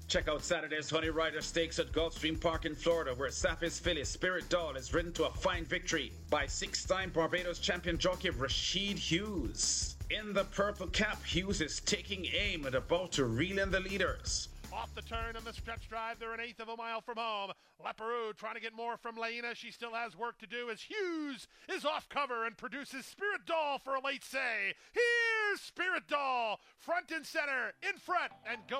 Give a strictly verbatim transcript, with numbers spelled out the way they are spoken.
Check out Saturday's Honey Rider Stakes at Gulfstream Park in Florida, where Sapphi's filly Spirit Doll is ridden to a fine victory by six-time Barbados champion jockey Rashid Hughes. In the purple cap, Hughes is taking aim and about to reel in the leaders. Off the turn and the stretch drive, they're an eighth of a mile from home. Leparoux trying to get more from Laina. She still has work to do as Hughes is off cover and produces Spirit Doll for a late say. Here's Spirit Doll, front and center, in front, and go.